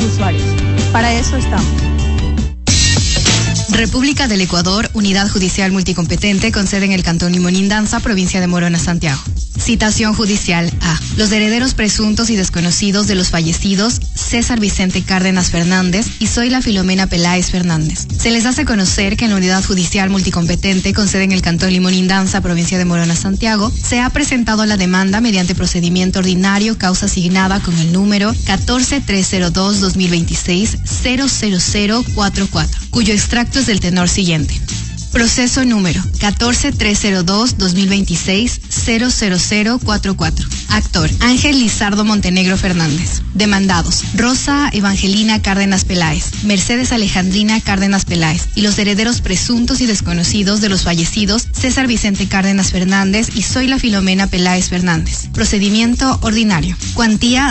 usuarios. Para eso estamos. República del Ecuador, Unidad Judicial Multicompetente con sede en el Cantón Limonindanza, provincia de Morona, Santiago. Citación judicial A. Los herederos presuntos y desconocidos de los fallecidos César Vicente Cárdenas Fernández y Zoila Filomena Peláez Fernández. Se les hace conocer que en la Unidad Judicial Multicompetente con sede en el Cantón Limonindanza, provincia de Morona, Santiago, se ha presentado la demanda mediante procedimiento ordinario, causa asignada con el número 14302-2026-00044, cuyo extracto es del tenor siguiente. Proceso número 14302-2026-00044. Actor: Ángel Lizardo Montenegro Fernández. Demandados: Rosa Evangelina Cárdenas Peláez, Mercedes Alejandrina Cárdenas Peláez y los herederos presuntos y desconocidos de los fallecidos César Vicente Cárdenas Fernández y Zoila Filomena Peláez Fernández. Procedimiento ordinario. Cuantía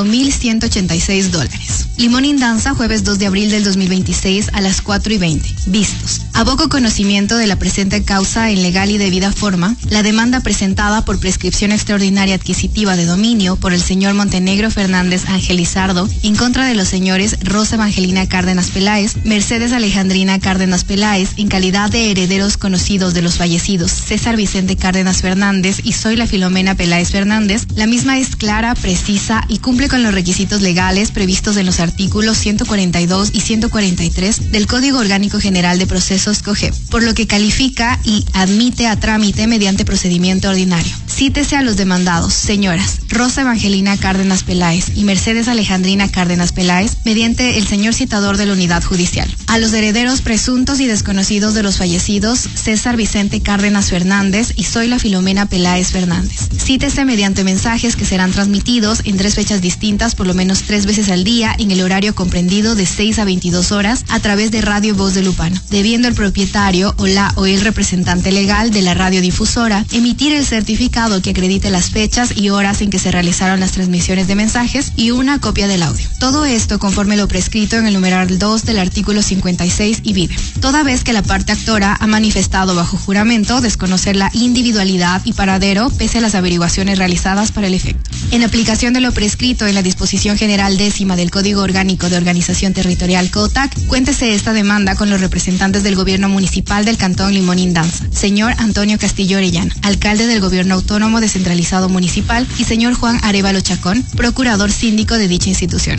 $5,186. Limonindanza, jueves 2 de abril del 2026 a las 4:20. Vistos. Aboco conocimiento de la presente causa en legal y debida forma, la demanda presentada por prescripción extraordinaria adquisitiva de dominio por el señor Montenegro Fernández Ángel Lizardo en contra de los señores Rosa Evangelina Cárdenas Peláez, Mercedes Alejandrina Cárdenas Peláez en calidad de herederos conocidos de los fallecidos César Vicente Cárdenas Fernández y Zoila Filomena Peláez Fernández. La misma es clara, precisa y cumple con los requisitos legales previstos en los artículos 142 y 143 del Código Orgánico General de Procesos COGEP, por lo que califica y admite a trámite mediante procedimiento ordinario. Cítese a los demandados, señoras Rosa Evangelina Cárdenas Peláez y Mercedes Alejandrina Cárdenas Peláez, mediante el señor citador de la unidad judicial. A los herederos presuntos y desconocidos de los fallecidos César Vicente Cárdenas Fernández y Zoila Filomena Peláez Fernández. Cítese mediante mensajes que serán transmitidos en 3 fechas distintas por lo menos 3 veces al día en el horario comprendido de 6 a 22 horas a través de Radio Voz de Lupano, debiendo el propietario o la o el representante legal de la radiodifusora emitir el certificado que acredite las fechas y horas en que se realizaron las transmisiones de mensajes y una copia del audio. Todo esto conforme lo prescrito en el numeral 2 del artículo 56 y vide. Toda vez que la parte actora ha manifestado bajo juramento desconocer la individualidad y paradero pese a las averiguaciones realizadas para el efecto. En aplicación de lo prescrito en la disposición general 10ª del Código Orgánico de Organización Territorial COTAC, cuéntese esta demanda con los representantes del gobierno municipal del Cantón Limonindanza, señor Antonio Castillo Orellana, alcalde del Gobierno Autónomo Descentralizado Municipal, y señor Juan Arévalo Chacón, procurador síndico de dicha institución.